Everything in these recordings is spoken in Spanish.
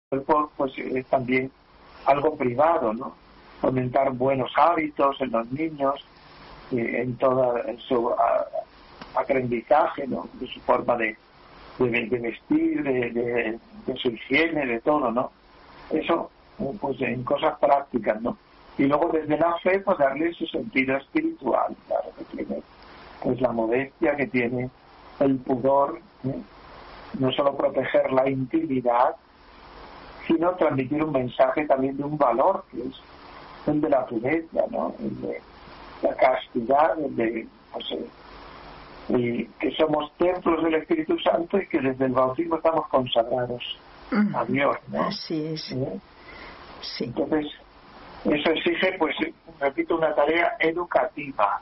cuerpo pues es también algo privado, ¿no? Fomentar buenos hábitos en los niños, en su aprendizaje, ¿no? De su forma de vestir, de su higiene, de todo, ¿no? Eso, pues en cosas prácticas, ¿no? Y luego desde la fe, pues darle su sentido espiritual, claro, que tiene pues la modestia, que tiene el pudor, ¿eh? No solo proteger la intimidad, sino transmitir un mensaje también de un valor, que es el de la pureza, ¿no? El de la castidad, el de, y que somos templos del Espíritu Santo y que desde el bautismo estamos consagrados a Dios, ¿no? Así es. Sí. Entonces, eso exige, pues, repito, una tarea educativa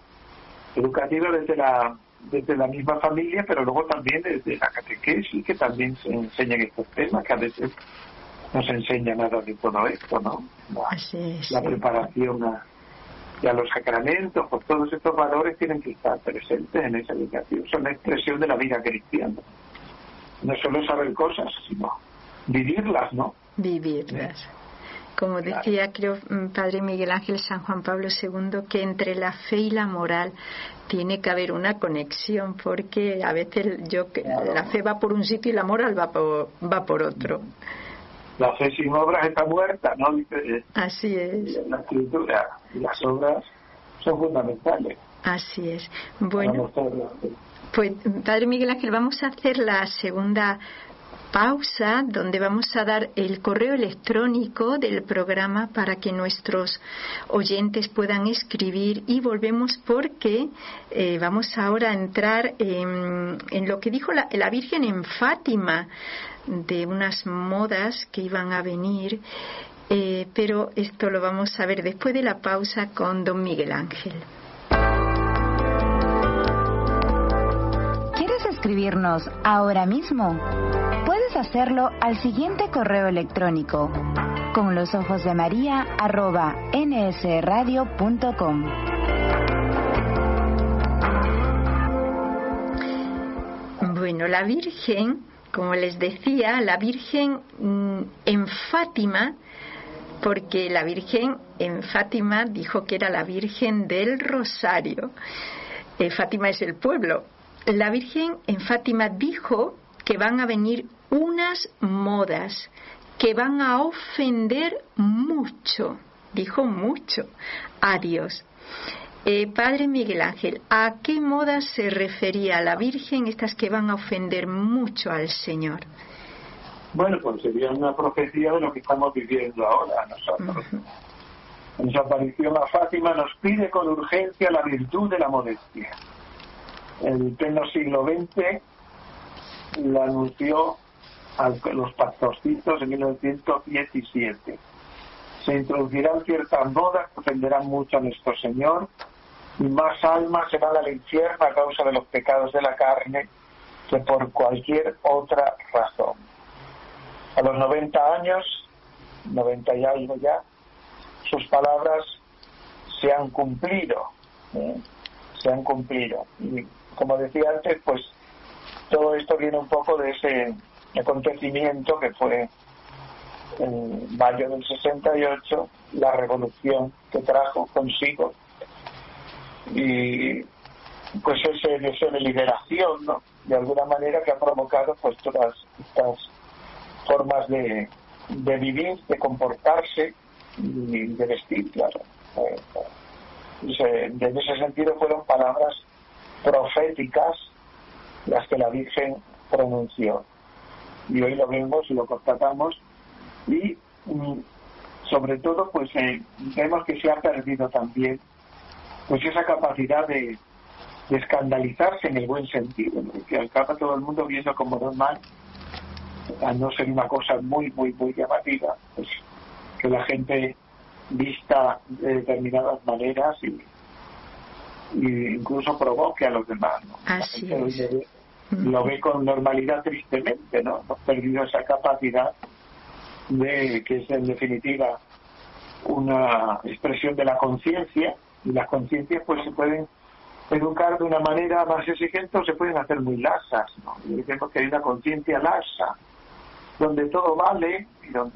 desde la misma familia, pero luego también desde la catequesis, que también se enseñan estos temas, que a veces no se enseña nada de todo esto, ¿no? La preparación a los sacramentos, pues todos estos valores tienen que estar presentes en esa educación. Son la expresión de la vida cristiana. No solo saber cosas, sino vivirlas, ¿no? Vivirlas. Como decía, creo, Padre Miguel Ángel, San Juan Pablo II, que entre la fe y la moral tiene que haber una conexión, porque a veces la fe va por un sitio y la moral va por otro. La fe sin obras está muerta, ¿no? Así es. La escritura y las obras son fundamentales. Así es. Bueno, pues Padre Miguel Ángel, vamos a hacer la segunda pausa, donde vamos a dar el correo electrónico del programa para que nuestros oyentes puedan escribir, y volvemos porque vamos ahora a entrar en lo que dijo la Virgen en Fátima, de unas modas que iban a venir, pero esto lo vamos a ver después de la pausa con don Miguel Ángel. ¿Quieres escribirnos ahora mismo? Puedes hacerlo al siguiente correo electrónico: conlosojosdemaria@nsradio.com. Bueno, la Virgen, como les decía, la Virgen en Fátima, porque la Virgen en Fátima dijo que era la Virgen del Rosario. Fátima es el pueblo. La Virgen en Fátima dijo que van a venir unas modas que van a ofender mucho, dijo mucho, a Dios. Padre Miguel Ángel, ¿a qué modas se refería la Virgen, estas que van a ofender mucho al Señor? Bueno, pues sería una profecía de lo que estamos viviendo ahora nosotros. En su aparición a Fátima nos pide con urgencia la virtud de la modestia. En pleno siglo XX la anunció a los pastorcitos en 1917. Se introducirán ciertas modas que ofenderán mucho a nuestro Señor, y más almas se van al infierno a causa de los pecados de la carne que por cualquier otra razón. A los 90 años, 90 y algo ya, sus palabras se han cumplido, se han cumplido. Y como decía antes, pues todo esto viene un poco de ese acontecimiento que fue en mayo del 68, la revolución que trajo consigo, y pues ese deseo de liberación, ¿no? De alguna manera, que ha provocado pues todas estas formas de vivir, de comportarse y de vestir, claro. En ese sentido fueron palabras proféticas las que la Virgen pronunció, y hoy lo vemos y lo constatamos, y sobre todo pues vemos que se ha perdido también pues esa capacidad de escandalizarse en el buen sentido, ¿no? Que acaba todo el mundo viendo como normal, a no ser una cosa muy muy muy llamativa, pues que la gente vista de determinadas maneras y incluso provoque a los demás, ¿no? Así es. Lo ve con normalidad, tristemente, ¿no? Hemos perdido esa capacidad de que es en definitiva una expresión de la conciencia, y las conciencias pues se pueden educar de una manera más exigente o se pueden hacer muy lasas, ¿no? Y decimos que hay una conciencia lasa donde todo vale y donde